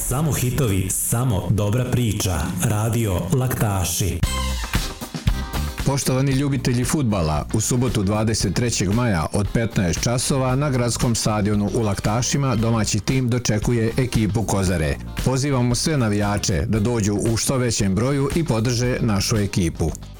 Samo hitovi, samo dobra priča. Radio Laktaši. Poštovani ljubitelji fudbala, u subotu 23. maja od 15 časova na gradskom stadionu u Laktašima domaći tim dočekuje ekipu Kozare. Pozivamo sve navijače da dođu u što većem broju i podrže našu ekipu.